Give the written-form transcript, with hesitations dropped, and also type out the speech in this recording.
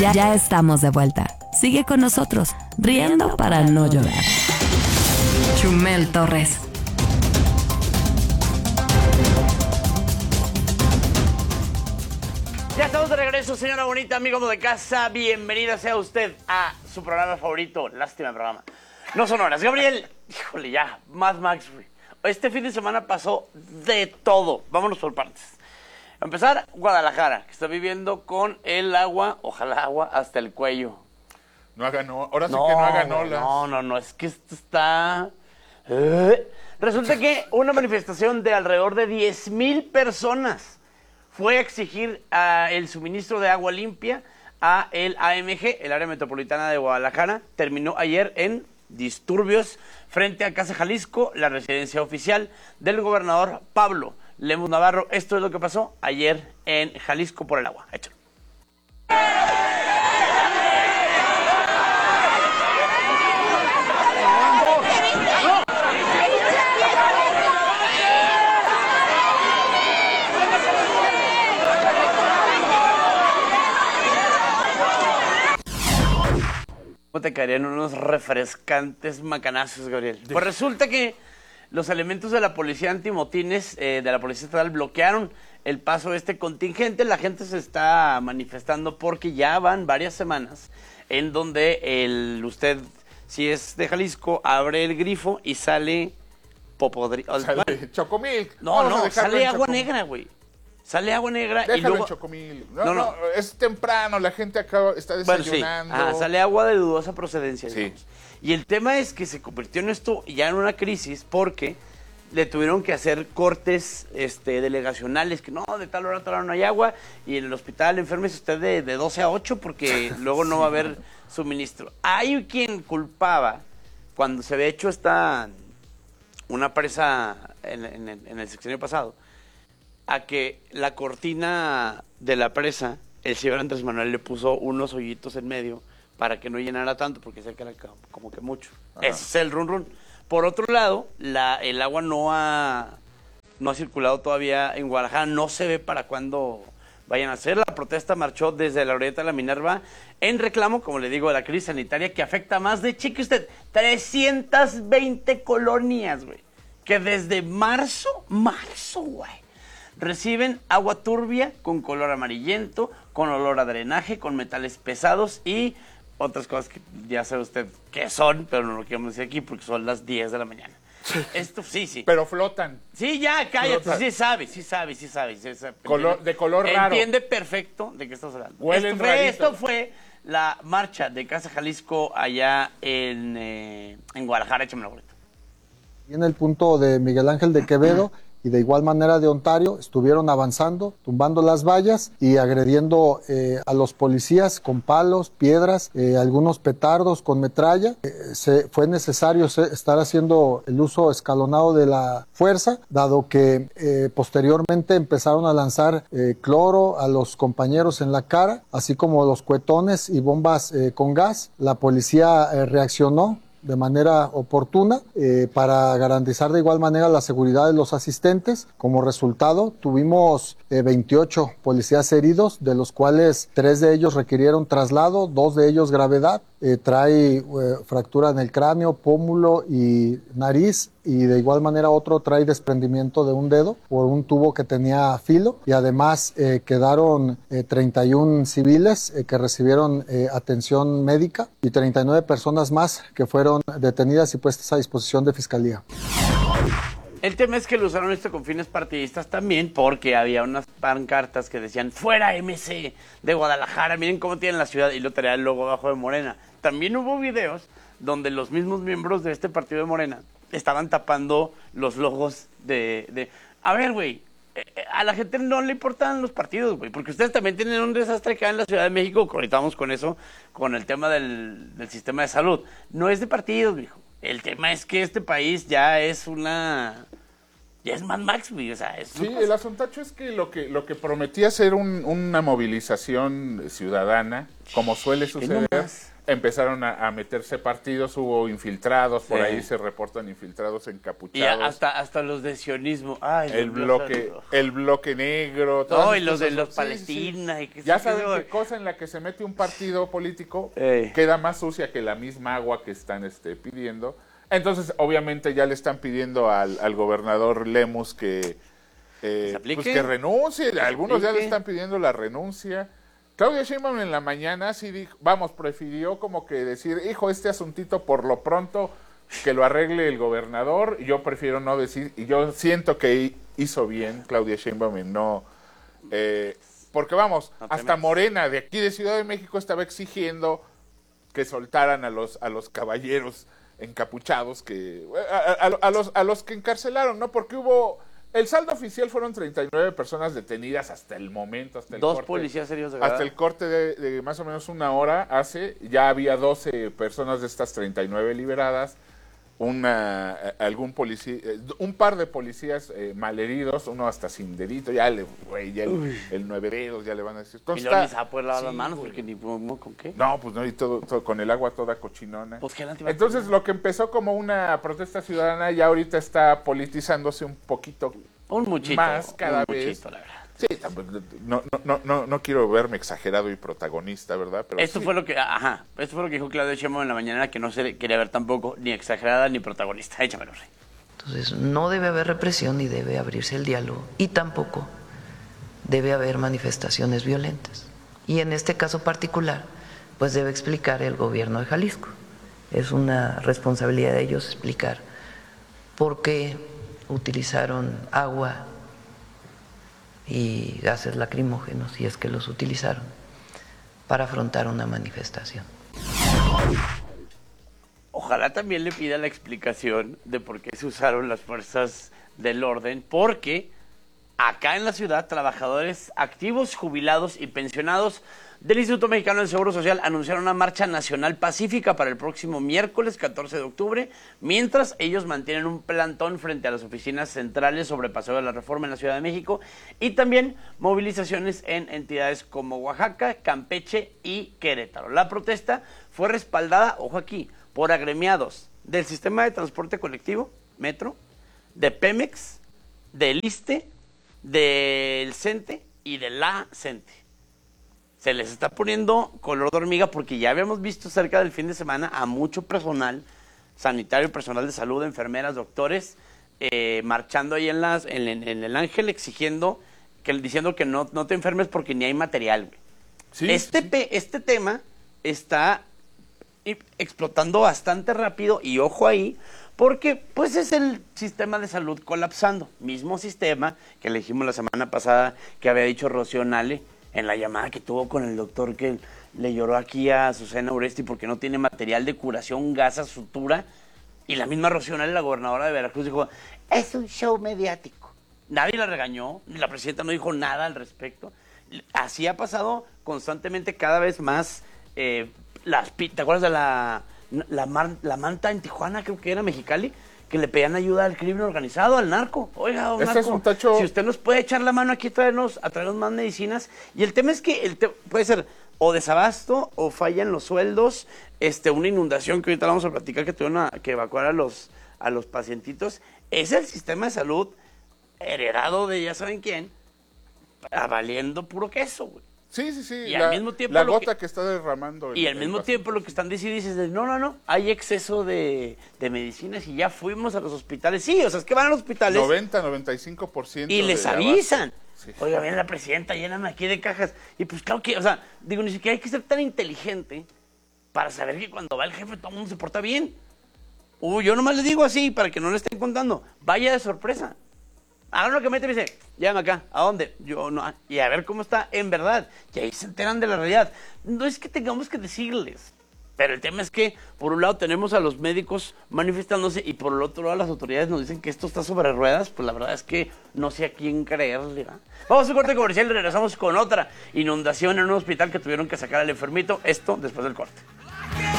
Ya estamos de vuelta. Sigue con nosotros, riendo para no llorar. Chumel Torres. Ya estamos de regreso, señora bonita, amigo de casa. Bienvenida sea usted a su programa favorito. Lástima el programa. No son horas. Gabriel, híjole, ya, Mad Max, güey. Este fin de semana pasó de todo. Vámonos por partes. A empezar, Guadalajara, que está viviendo con el agua, ojalá agua, hasta el cuello. No hagan, ahora sí que no hagan olas. No, es que esto está... Resulta que una manifestación de alrededor de 10,000 personas fue a exigir el suministro de agua limpia a el AMG, el área metropolitana de Guadalajara. Terminó ayer en disturbios frente a Casa Jalisco, la residencia oficial del gobernador Pablo Lemus Navarro. Esto es lo que pasó ayer en Jalisco por el agua. Échalo. ¿Cómo te caerían unos refrescantes macanazos, Gabriel? Pues resulta que los elementos de la policía antimotines, de la policía estatal, bloquearon el paso de este contingente. La gente se está manifestando porque ya van varias semanas en donde usted, si es de Jalisco, abre el grifo y sale popodrido. Sale Chocomilk. No, sale agua negra, güey. Sale agua negra. Déjalo y luego... en Chocomil. No, es temprano, la gente acá está desayunando. Bueno, sí. Sale agua de dudosa procedencia. Sí. Digamos. Y el tema es que se convirtió en esto ya en una crisis porque le tuvieron que hacer cortes delegacionales, que no, de tal hora a tal hora no hay agua, y en el hospital enférmese usted de 12 a 8 porque luego no va a haber suministro. Hay quien culpaba, cuando se había hecho una presa en el sexenio pasado, a que la cortina de la presa, el señor Andrés Manuel le puso unos hoyitos en medio para que no llenara tanto, porque sé que era como que mucho. Ajá. Ese es el run. Por otro lado, el agua no ha circulado todavía en Guadalajara, no se ve para cuándo vayan a hacer. La protesta marchó desde la Glorieta de la Minerva en reclamo, como le digo, de la crisis sanitaria que afecta a más de, cheque usted, 320 colonias, güey, que desde marzo, güey, reciben agua turbia con color amarillento, con olor a drenaje, con metales pesados y otras cosas que ya sabe usted qué son, pero no lo queremos decir aquí porque son las 10 de la mañana. Esto sí. Pero flotan. Sí, ya, cállate, flotan. Sí sabe. De color raro. Entiende perfecto de qué estás hablando. Esto fue la marcha de Casa Jalisco allá en Guadalajara. Échame la boleta. Y en el punto de Miguel Ángel de Quevedo y de igual manera de Ontario, estuvieron avanzando, tumbando las vallas y agrediendo a los policías con palos, piedras, algunos petardos con metralla. Fue necesario estar haciendo el uso escalonado de la fuerza, dado que posteriormente empezaron a lanzar cloro a los compañeros en la cara, así como los cuetones y bombas con gas. La policía reaccionó de manera oportuna para garantizar de igual manera la seguridad de los asistentes. Como resultado, tuvimos 28 policías heridos, de los cuales 3 de ellos requirieron traslado, 2 de ellos gravedad. Trae fractura en el cráneo, pómulo y nariz, y de igual manera otro trae desprendimiento de un dedo por un tubo que tenía filo, y además quedaron 31 civiles que recibieron atención médica y 39 personas más que fueron detenidas y puestas a disposición de Fiscalía. El tema es que lo usaron esto con fines partidistas también, porque había unas pancartas que decían fuera MC de Guadalajara, miren cómo tienen la ciudad, y lo traía el logo abajo de Morena. También hubo videos donde los mismos miembros de este partido de Morena estaban tapando los logos de... A ver, güey, a la gente no le importan los partidos, güey, porque ustedes también tienen un desastre acá en la Ciudad de México, ahorita vamos con eso, con el tema del sistema de salud. No es de partidos, viejo. El tema es que este país ya es ya es Mad Max, güey, o sea, Sí, el asuntacho es que lo que prometía ser una movilización ciudadana, como suele suceder, empezaron a meterse partidos, hubo infiltrados, por Sí. ahí se reportan infiltrados Y encapuchados. hasta los de sionismo. Ay, El bloque negro. todas No, y estas los de cosas. los Sí, Palestina. sí. Y que Ya sí, saben que- qué cosa en la que se mete un partido político Ey. queda más sucia que la misma agua que están pidiendo. Entonces, obviamente, ya le están pidiendo al gobernador Lemus que, aplique? pues que renuncie. Algunos ya le aplique? están pidiendo la renuncia. Claudia Sheinbaum en la mañana sí dijo, prefirió como que decir, hijo, este asuntito por lo pronto que lo arregle el gobernador. Yo prefiero no decir, y yo siento que hizo bien Claudia Sheinbaum en no... porque No te hasta metas. Morena de aquí de Ciudad de México estaba exigiendo que soltaran a los caballeros encapuchados que a los que encarcelaron, ¿no? Porque el saldo oficial fueron 39 personas detenidas hasta el momento, hasta el Dos corte. policías serios de Hasta verdad. el corte de más o menos una hora ya había 12 personas de estas 39 liberadas, algún policía, un par de policías malheridos, uno hasta sin dedito, el 9 dedos, ya le van a decir. Y luego ni se va a poder lavar las manos porque ni con qué. No, pues no, y todo con el agua toda cochinona. Pues gel antibacterial. Entonces lo que empezó como una protesta ciudadana ya ahorita está politizándose un poquito Un muchito. más cada un vez. muchito, la verdad. Sí, no quiero verme exagerado y protagonista, ¿verdad? Pero Esto sí. fue lo que dijo Claudia Sheinbaum en la mañana, que no se quería ver tampoco ni exagerada ni protagonista. Échamelo, Rey. Entonces, no debe haber represión ni debe abrirse el diálogo y tampoco debe haber manifestaciones violentas. Y en este caso particular, pues debe explicar el gobierno de Jalisco. Es una responsabilidad de ellos explicar por qué utilizaron agua y gases lacrimógenos, si es que los utilizaron, para afrontar una manifestación. Ojalá también le pida la explicación de por qué se usaron las fuerzas del orden, porque acá en la ciudad, trabajadores activos, jubilados y pensionados del Instituto Mexicano del Seguro Social anunciaron una marcha nacional pacífica para el próximo miércoles 14 de octubre, mientras ellos mantienen un plantón frente a las oficinas centrales sobre Paseo de la Reforma en la Ciudad de México y también movilizaciones en entidades como Oaxaca, Campeche y Querétaro. La protesta fue respaldada, ojo aquí, por agremiados del sistema de transporte colectivo, Metro, de Pemex, del ISSSTE, del CENTE y de la CENTE. Se les está poniendo color de hormiga porque ya habíamos visto cerca del fin de semana a mucho personal sanitario, personal de salud, enfermeras, doctores, marchando ahí en el Ángel diciendo que no te enfermes porque ni hay material, güey. Sí, Este tema está explotando bastante rápido y ojo ahí, porque pues es el sistema de salud colapsando. Mismo sistema que le dijimos la semana pasada que había dicho Rocío Nale en la llamada que tuvo con el doctor que le lloró aquí a Susana Uresti porque no tiene material de curación, gasa, sutura. Y la misma Rocío Nale, la gobernadora de Veracruz, dijo, es un show mediático. Nadie la regañó, la presidenta no dijo nada al respecto. Así ha pasado constantemente cada vez más. ¿Te acuerdas de la manta en Tijuana, creo que era Mexicali? Que le pedían ayuda al crimen organizado, al narco. Oiga, don Este narco, es un tacho- si usted nos puede echar la mano aquí a traernos más medicinas. Y el tema es que puede ser o desabasto o falla en los sueldos, una inundación que ahorita vamos a platicar que tuvieron que evacuar a los pacientitos. Es el sistema de salud heredado de ya saben quién, valiendo puro queso, güey. Sí. Y al mismo tiempo la lo gota que está derramando. Y al mismo tiempo lo que están diciendo es, no, hay exceso de medicinas y ya fuimos a los hospitales. Sí, o sea, es que van a los hospitales 90-95%. y les de avisan. Sí. Oiga, viene la presidenta, lléname aquí de cajas. Y pues claro que, o sea, digo, ni siquiera hay que ser tan inteligente para saber que cuando va el jefe todo el mundo se porta bien. Yo nomás les digo así, para que no le estén contando. Vaya de sorpresa. Hagan lo que mete y me dice, llévame acá, ¿a dónde? Yo no, y a ver cómo está en verdad. Y ahí se enteran de la realidad. No es que tengamos que decirles, pero el tema es que, por un lado, tenemos a los médicos manifestándose y por el otro lado, las autoridades nos dicen que esto está sobre ruedas. Pues la verdad es que no sé a quién creerle, ¿verdad? Vamos a un corte comercial y regresamos con otra inundación en un hospital que tuvieron que sacar al enfermito. Esto después del corte.